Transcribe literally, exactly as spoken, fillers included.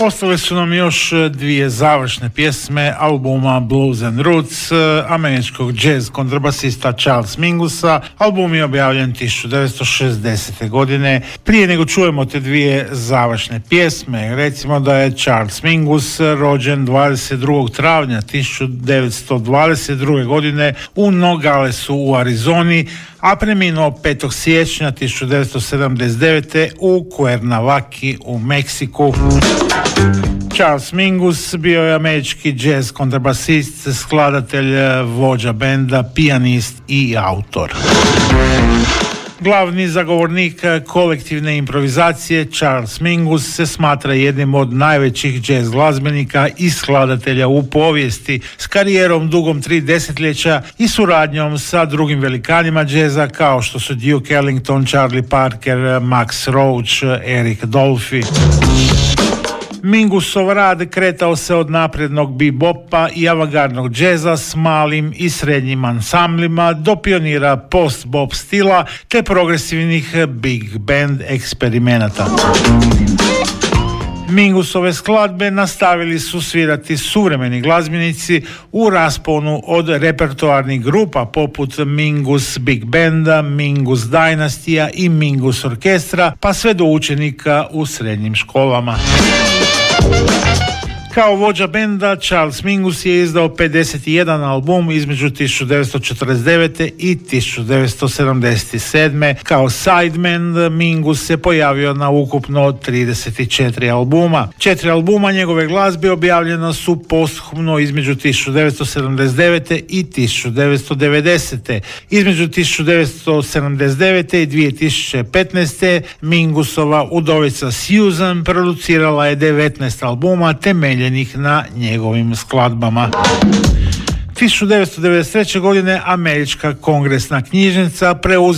Ostale su nam još dvije završne pjesme albuma Blues and Roots američkog jazz kontrabasista Charles Mingusa. Album je objavljen tisuću devetsto šezdesete. godine. Prije nego čujemo te dvije završne pjesme, recimo da je Charles Mingus rođen dvadeset drugog travnja tisuću devetsto dvadeset druge. godine u Nogalesu u Arizoni, a preminuo petog siječnja tisuću devetsto sedamdeset devete. u Cuernavaki u Meksiku. Charles Mingus bio je američki jazz kontrabasist, skladatelj, vođa benda, pijanist i autor. Glavni zagovornik kolektivne improvizacije, Charles Mingus se smatra jednim od najvećih jazz glazbenika i skladatelja u povijesti, s karijerom dugom tri desetljeća i suradnjom sa drugim velikanima džeza kao što su Duke Ellington, Charlie Parker, Max Roach, Eric Dolphy. Mingusov rad kretao se od naprednog bebopa i avangardnog džeza s malim i srednjim ansamblima do pionira post-bop stila te progresivnih big band eksperimenata. Mingusove skladbe nastavili su svirati suvremeni glazbenici u rasponu od repertoarnih grupa poput Mingus Big Banda, Mingus Dynastija i Mingus Orkestra, pa sve do učenika u srednjim školama. Kao vođa benda, Charles Mingus je izdao pedeset jedan album između tisuću devetsto četrdeset devete. i tisuću devetsto sedamdeset sedme. Kao sideman, Mingus se pojavio na ukupno trideset četiri albuma. Četiri albuma njegove glazbe objavljena su posthumno između tisuću devetsto sedamdeset devete. i tisuću devetsto devedesete. Između tisuću devetsto sedamdeset devete. i dvije tisuće petnaeste. Mingusova udovica Susan producirala je devetnaest albuma temeljenih na njegovim skladbama. tisuću devetsto devedeset treće. godine američka kongresna knjižnica preuzela